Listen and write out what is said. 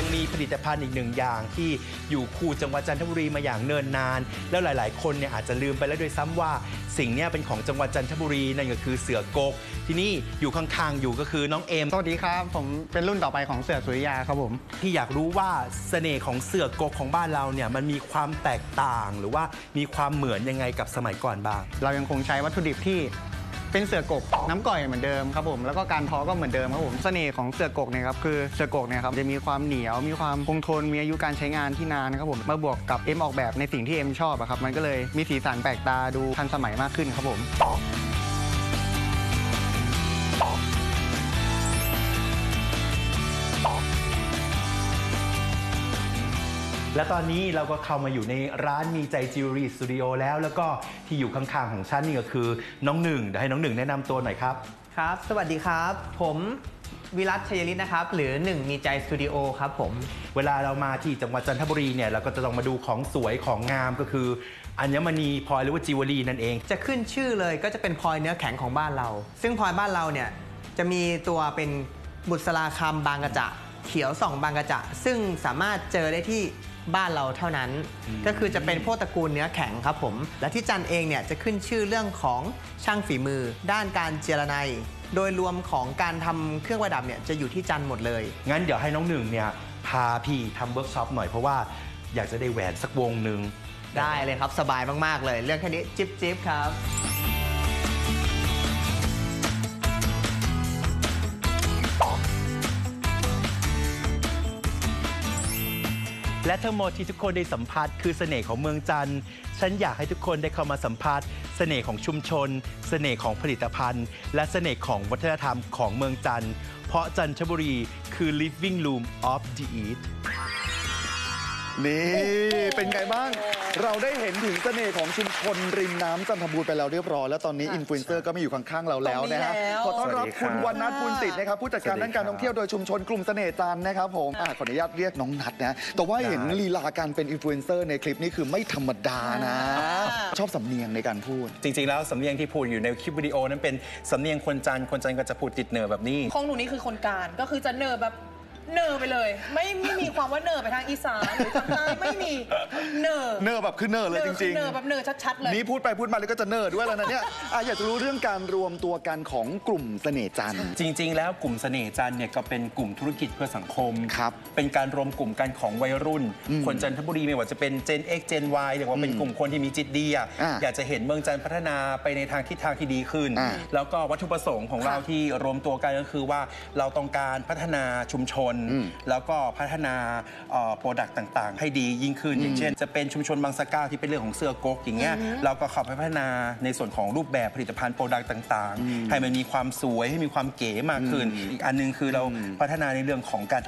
ยังมีผลิตภัณฑ์อีกหนึ่งอย่างที่อยู่คู่จังหวัดจันทบุรีมาอย่างเนิ่นนานแล้วหลายๆคนเนี่ยอาจจะลืมไปแล้วด้วยซ้ำว่าสิ่งนี้เป็นของจังหวัดจันทบุรีนั่นก็คือเสือกกที่นี่อยู่ข้างๆอยู่ก็คือน้องเอมสวัสดีครับผมเป็นรุ่นต่อไปของเสือสุริยาครับผมที่อยากรู้ว่าเสน่ห์ของเสือกกของบ้านเราเนี่ยมันมีความแตกต่างหรือว่ามีความเหมือนยังไงกับสมัยก่อนบ้างเรายังคงใช้วัตถุดิบที่เป็นเสือกกน้ำก่อยเหมือนเดิมครับผมแล้วก็การทอก็เหมือนเดิมครับผมเสน่ห์ของเสือกกเนี่ยครับคือเสือกกเนี่ยครับจะมีความเหนียวมีความคงทนมีอายุการใช้งานที่นานครับผมมาบวกกับเอ็มออกแบบในสิ่งที่เอ็มชอบครับมันก็เลยมีสีสันแปลกตาดูทันสมัยมากขึ้นครับผมและตอนนี้เราก็เข้ามาอยู่ในร้านมีใจจิวเวลรี่สตูดิโอแล้วก็ที่อยู่ข้างๆของฉันนี่ก็คือน้องหนึ่งเดี๋ยวให้น้องหนึ่งแนะนำตัวหน่อยครับครับสวัสดีครับผมวิรัตชัยฤทธิ์นะครับหรือหนึ่งมีใจสตูดิโอครับผมเวลาเรามาที่จังหวัดจันทบุรีเนี่ยเราก็จะต้องมาดูของสวยของงามก็คืออัญมณีพลอยหรือว่าจิวเวลรี่นั่นเองจะขึ้นชื่อเลยก็จะเป็นพลอยเนื้อแข็งของบ้านเราซึ่งพลอยบ้านเราเนี่ยจะมีตัวเป็นบุษราคำบางกระจะเขียวส่องบางกระจะซึ่งสามารถเจอได้ที่บ้านเราเท่านั้นก็คือจะเป็นพวกตระกูลเนื้อแข็งครับผมและที่จันเองเนี่ยจะขึ้นชื่อเรื่องของช่างฝีมือด้านการเจรไนโดยรวมของการทำเครื่องประดับเนี่ยจะอยู่ที่จันหมดเลยงั้นเดี๋ยวให้น้องหนึ่งเนี่ยพาพี่ทำเวิร์กช็อปหน่อยเพราะว่าอยากจะได้แหวนสักวงหนึ่งได้เลยครับสบายมากๆเลยเรื่องแค่นี้จิ๊บครับและทั้งหมดที่ทุกคนได้สัมผัสคือเสน่ห์ของเมืองจันทร์ฉันอยากให้ทุกคนได้เข้ามาสัมผัสเสน่ห์ของชุมชนเสน่ห์ของผลิตภัณฑ์และเสน่ห์ของวัฒนธรรมของเมืองจันทร์เพราะจันทบุรีคือ living room of the east นี่เป็นไงบ้างเราได้เห็นถึงเสน่ห์ของชุมชนริมน้ำจันทบุรีไปแล้วเรียบร้อยแล้วตอนนี้อินฟลูเอนเซอร์ก็มาอยู่ข้างๆเราแล้วนะฮะขอต้อนรับคุณวรรณัฐ ภูลสิทธิ์นะครับผู้จัดการด้านการท่องเที่ยวโดยชุมชนกลุ่มเสน่ห์จันทร์นะครับผมขออนุญาตเรียกน้องนัทนะแต่ว่าเห็นลีลาการเป็นอินฟลูเอนเซอร์ในคลิปนี้คือไม่ธรรมดานะชอบสำเนียงในการพูดจริงๆแล้วสำเนียงที่พูดอยู่ในคลิปวิดีโอนั้นเป็นสำเนียงคนจันทร์ก็จะพูดติดเนอแบบนี้ของหนูนี่คือคนกาญก็คือจะเนอแบบเนอไปเลยไม่มีความว่าเนอไปทางอีสานหรือทางใต้ไม่มีเนอแบบคือเนอเลยจริงๆเนอแบบเนอชัดๆเลยนี่พูดไปพูดมาแล้วก็จะเนอด้วยแล้วนะเนี่ยอยากจะรู้เรื่องการรวมตัวกันของกลุ่มเสน่ห์จันทร์จริงๆแล้วกลุ่มเสน่ห์จันทร์เนี่ยก็เป็นกลุ่มธุรกิจเพื่อสังคมครับเป็นการรวมกลุ่มกันของวัยรุ่นคนจันทบุรีไม่ว่าจะเป็น Gen X Gen Y เรียกว่าเป็นกลุ่มคนที่มีจิตดีอยากจะเห็นเมืองจันทร์พัฒนาไปในทางทิศทางที่ดีขึ้นแล้วก็วัตถุประสงค์ของเราที่รวมตัวกันก็คือว่าเราต้องการพัฒนาชุมชนแล้วก็พัฒนาโปรดักต์ต่างๆให้ดียิ่งขึ้นอย่างเช่นจะเป็นชุมชนบางสะเก้าที่เป็นเรื่องของเสื้อกกอย่างเงี้ยเราก็เข้าไปพัฒนาในส่วนของรูปแบบผลิตภัณฑ์โปรดักต์ต่างๆให้มันมีความสวยให้มีความเก๋มากขึ้นอีกอันนึงคือเราพัฒนาในเรื่องของการ